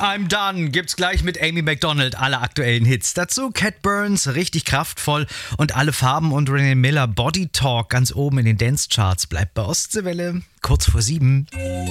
I'm Done gibt's gleich mit Amy Macdonald alle aktuellen Hits. Dazu Cat Burns, richtig kraftvoll und alle Farben und René Miller Body Talk ganz oben in den Dance-Charts. Bleibt bei Ostseewelle, kurz vor 7.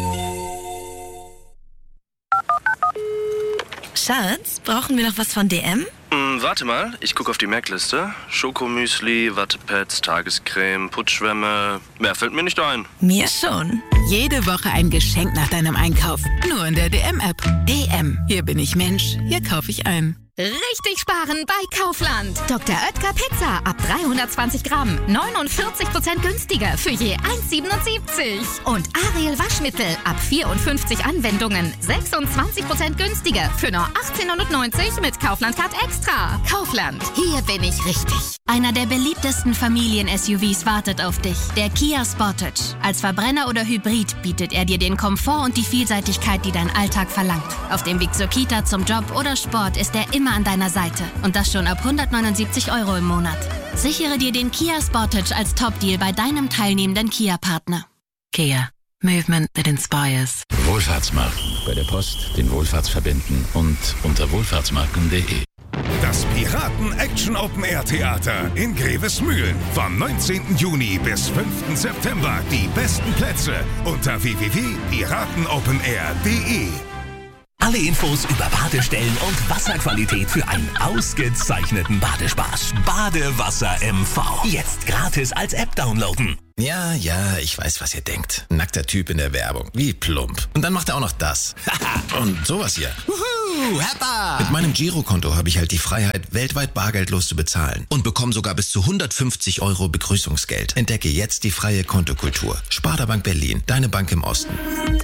Schatz, brauchen wir noch was von DM? Warte mal, ich gucke auf die Merkliste. Schokomüsli, Wattepads, Tagescreme, Putzschwämme. Mehr fällt mir nicht ein. Mir schon. Jede Woche ein Geschenk nach deinem Einkauf. Nur in der DM-App. DM. Hier bin ich Mensch. Hier kaufe ich ein. Richtig sparen bei Kaufland. Dr. Oetker Pizza ab 320 Gramm. 49% günstiger für je 1,77. Und Ariel Waschmittel ab 54 Anwendungen. 26% günstiger für nur 18,90 mit Kaufland Card Extra. Kaufland, hier bin ich richtig. Einer der beliebtesten Familien-SUVs wartet auf dich. Der Kia Sportage. Als Verbrenner oder Hybrid bietet er dir den Komfort und die Vielseitigkeit, die dein Alltag verlangt. Auf dem Weg zur Kita, zum Job oder Sport ist er immer an deiner Seite. Und das schon ab 179 € im Monat. Sichere dir den Kia Sportage als Top-Deal bei deinem teilnehmenden Kia-Partner. Kia. Movement that inspires. Wohlfahrtsmarken. Bei der Post den Wohlfahrtsverbänden und unter wohlfahrtsmarken.de. Das Piraten-Action-Open-Air-Theater in Grevesmühlen. Vom 19. Juni bis 5. September. Die besten Plätze unter www.piratenopenair.de. Alle Infos über Badestellen und Wasserqualität für einen ausgezeichneten Badespaß. Badewasser MV. Jetzt gratis als App downloaden. Ja, ich weiß, was ihr denkt. Nackter Typ in der Werbung. Wie plump. Und dann macht er auch noch das. Und sowas hier. Heppa! Mit meinem Girokonto habe ich halt die Freiheit, weltweit bargeldlos zu bezahlen. Und bekomme sogar bis zu 150 € Begrüßungsgeld. Entdecke jetzt die freie Kontokultur. Sparda-Bank Berlin. Deine Bank im Osten.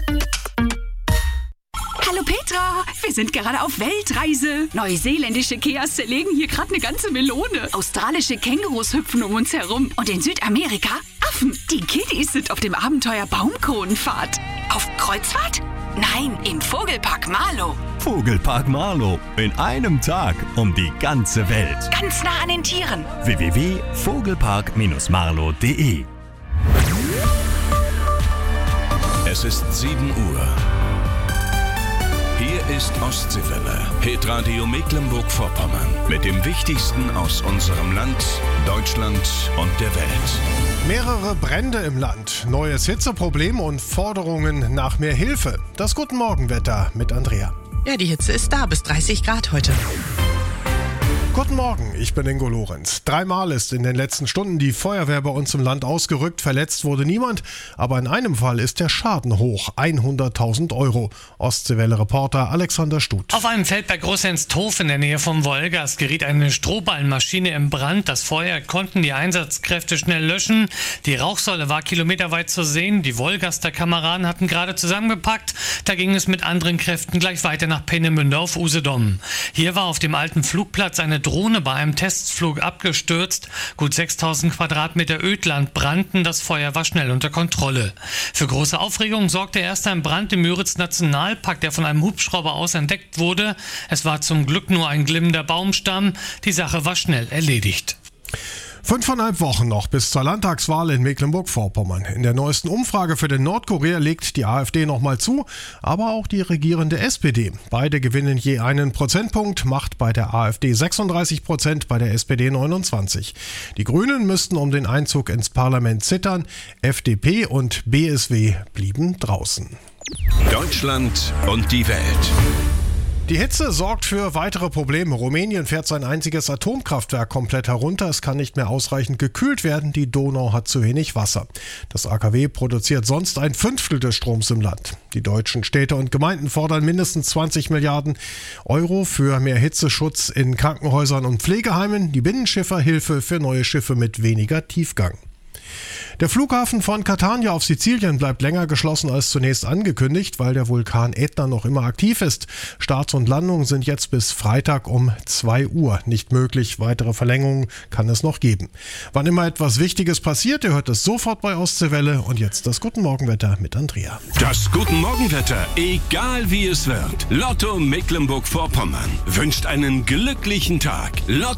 Hallo Petra, wir sind gerade auf Weltreise. Neuseeländische Keas zerlegen hier gerade eine ganze Melone. Australische Kängurus hüpfen um uns herum. Und in Südamerika Affen. Die Kiddies sind auf dem Abenteuer Baumkronenfahrt. Auf Kreuzfahrt? Nein, im Vogelpark Marlow. Vogelpark Marlow. In einem Tag um die ganze Welt. Ganz nah an den Tieren. www.vogelpark-marlow.de. Es ist 7 Uhr. Hier ist Ostseewelle, Hitradio Mecklenburg-Vorpommern. Mit dem Wichtigsten aus unserem Land, Deutschland und der Welt. Mehrere Brände im Land, neues Hitzeproblem und Forderungen nach mehr Hilfe. Das Guten Morgen-Wetter mit Andrea. Ja, die Hitze ist da, bis 30 Grad heute. Guten Morgen, ich bin Ingo Lorenz. 3-mal ist in den letzten Stunden die Feuerwehr bei uns im Land ausgerückt. Verletzt wurde niemand, aber in einem Fall ist der Schaden hoch. 100.000 €. Ostseewelle-Reporter Alexander Stuth. Auf einem Feld bei Großensthof in der Nähe vom Wolgast geriet eine Strohballenmaschine in Brand. Das Feuer konnten die Einsatzkräfte schnell löschen. Die Rauchsäule war kilometerweit zu sehen. Die Wolgaster Kameraden hatten gerade zusammengepackt. Da ging es mit anderen Kräften gleich weiter nach Peenemünde auf Usedom. Hier war auf dem alten Flugplatz eine Drohne bei einem Testflug abgestürzt. Gut 6.000 Quadratmeter Ödland brannten. Das Feuer war schnell unter Kontrolle. Für große Aufregung sorgte erst ein Brand im Müritz-Nationalpark, der von einem Hubschrauber aus entdeckt wurde. Es war zum Glück nur ein glimmender Baumstamm. Die Sache war schnell erledigt. 5,5 Wochen noch bis zur Landtagswahl in Mecklenburg-Vorpommern. In der neuesten Umfrage für den Nordkorea legt die AfD nochmal zu, aber auch die regierende SPD. Beide gewinnen je einen Prozentpunkt, macht bei der AfD 36%, bei der SPD 29%. Die Grünen müssten um den Einzug ins Parlament zittern. FDP und BSW blieben draußen. Deutschland und die Welt. Die Hitze sorgt für weitere Probleme. Rumänien fährt sein einziges Atomkraftwerk komplett herunter. Es kann nicht mehr ausreichend gekühlt werden. Die Donau hat zu wenig Wasser. Das AKW produziert sonst 1/5 des Stroms im Land. Die deutschen Städte und Gemeinden fordern mindestens 20 Milliarden € für mehr Hitzeschutz in Krankenhäusern und Pflegeheimen. Die Binnenschifferhilfe für neue Schiffe mit weniger Tiefgang. Der Flughafen von Catania auf Sizilien bleibt länger geschlossen als zunächst angekündigt, weil der Vulkan Ätna noch immer aktiv ist. Starts und Landungen sind jetzt bis Freitag um 2 Uhr nicht möglich. Weitere Verlängerungen kann es noch geben. Wann immer etwas Wichtiges passiert, ihr hört es sofort bei Ostseewelle. Und jetzt das Guten Morgenwetter mit Andrea. Das Guten Morgenwetter, egal wie es wird. Lotto Mecklenburg-Vorpommern wünscht einen glücklichen Tag.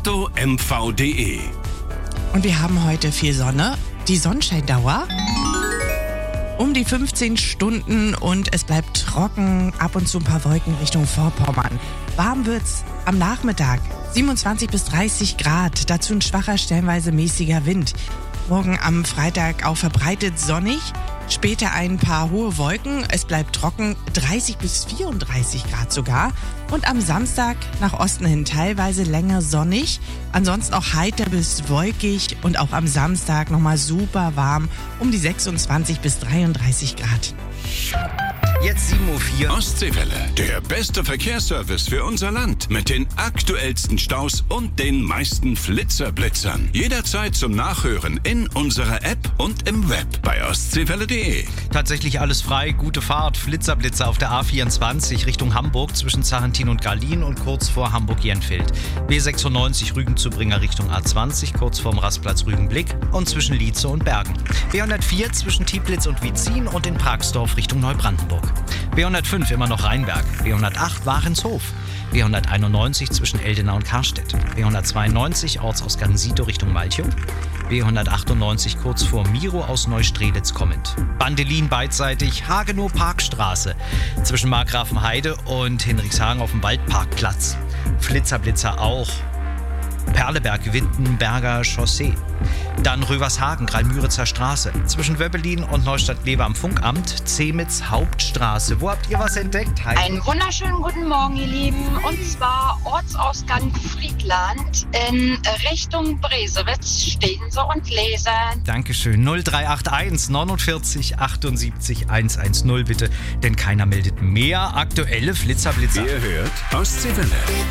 LottoMV.de. Und wir haben heute viel Sonne. Die Sonnenscheindauer um die 15 Stunden und es bleibt trocken, ab und zu ein paar Wolken Richtung Vorpommern. Warm wird's am Nachmittag, 27 bis 30 Grad, dazu ein schwacher, stellenweise mäßiger Wind. Morgen am Freitag auch verbreitet sonnig, später ein paar hohe Wolken, es bleibt trocken, 30 bis 34 Grad sogar. Und am Samstag nach Osten hin teilweise länger sonnig, ansonsten auch heiter bis wolkig und auch am Samstag nochmal super warm, um die 26 bis 33 Grad. Jetzt 7:04 Uhr. Ostseewelle, der beste Verkehrsservice für unser Land. Mit den aktuellsten Staus und den meisten Flitzerblitzern. Jederzeit zum Nachhören in unserer App und im Web bei ostseewelle.de. Tatsächlich alles frei, gute Fahrt. Flitzerblitzer auf der A24 Richtung Hamburg zwischen Zarentin und Garlin und kurz vor Hamburg-Jenfeld. B96 Rügen-Zubringer Richtung A20 kurz vorm Rastplatz Rügenblick und zwischen Lietze und Bergen. B104 zwischen Tieblitz und Wietzin und in Pragsdorf Richtung Neubrandenburg. B105 immer noch Rheinberg, B108 Warenshof, B191 zwischen Eldena und Karstedt, B192 Ortsausgang Sito Richtung Malchow, B198 kurz vor Miro aus Neustrelitz kommend. Bandelin beidseitig Hagenow Parkstraße zwischen Markgrafenheide und Hinrichshagen auf dem Waldparkplatz. Flitzerblitzer auch. Perleberg, Windenberger Chaussee. Dann Rövershagen, Greilmüritzer Straße. Zwischen Wöbbelin und Neustadt-Lever am Funkamt, Zemitz Hauptstraße. Wo habt ihr was entdeckt? Heidi? Einen wunderschönen guten Morgen, ihr Lieben. Und zwar Ortsausgang Friedland in Richtung Bresewitz. Stehen Sie und lesen. Dankeschön. 0381 49 78 110 bitte, denn keiner meldet mehr aktuelle Flitzerblitzer. Ihr hört Ostseewelle.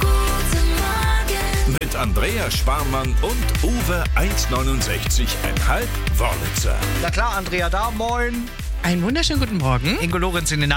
Mit Andrea Sparmann und Uwe 1,69,5 Wörlitzer. Na klar, Andrea da, moin. Einen wunderschönen guten Morgen. Ingo Lorenz in den